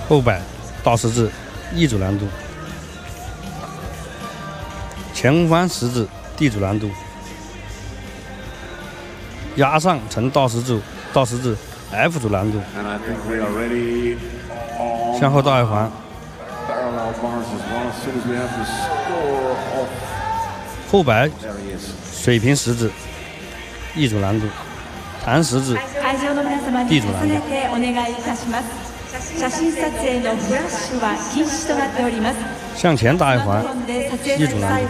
后摆倒十字，E 组难度；前翻十字，D 组难度；压上成倒十字，F 组难度；向后倒一环，后摆水平十字，E 组难度；弹十字，D 组难度。向前打一环，E 组难度。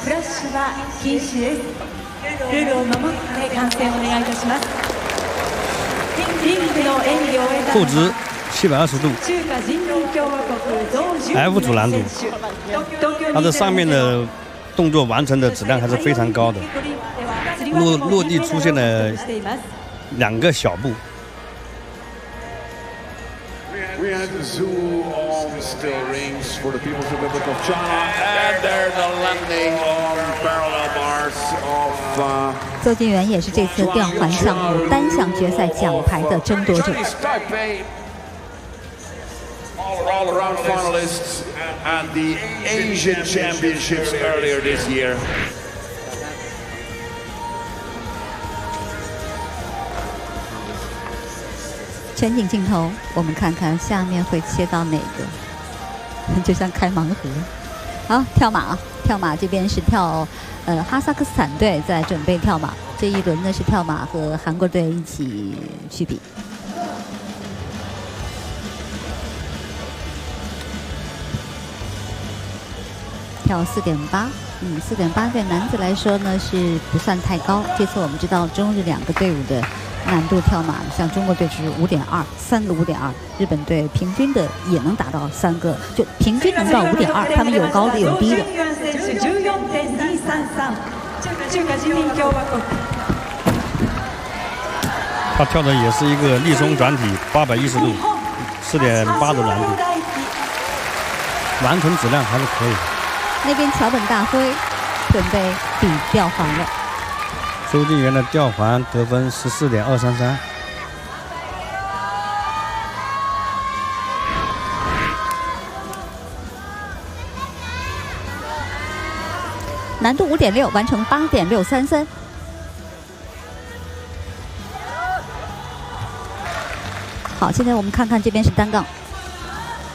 后肢720度，F 组难度。它这上面的动作完成的质量还是非常高的，落地出现了2个小步。 We had the zoo on steel rings for the People's Republic of China, and there's a landing on parallel bars of. 邹敬园也是这次吊环项目单项决赛奖牌的争夺者。 All around finalists at the Asian Championships earlier this year. 全景镜头，我们看看下面会切到哪个，就像开盲盒。好，跳马啊，跳马这边是跳，哈萨克斯坦队在准备跳马，这一轮呢是跳马和韩国队一起去比。跳4.8，4.8对男子来说呢是不算太高。这次我们知道中日2个队伍的难度跳马，像中国队是5.2，3个5.2，日本队平均的也能达到3个，就平均能到5.2，他们有高的有低的。 他跳的也是一个立松转体810度，4.8的难度，完成质量还是可以的。 那边桥本大辉准备比吊环了。 邹敬园的吊环得分14.233。 难度5.6，完成8.633。好，现在我们看看这边是单杠。